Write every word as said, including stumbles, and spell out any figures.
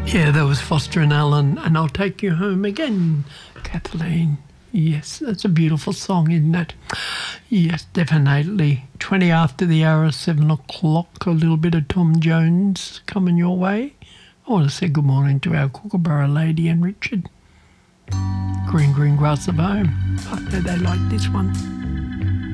Yeah, that was Foster and Allen, and I'll Take You Home Again, Kathleen. Yes, that's a beautiful song, isn't it? Yes, definitely. twenty after the hour of seven o'clock, a little bit of Tom Jones coming your way. I want to say good morning to our Kookaburra lady and Richard. Green, green grass of home. I know they like this one.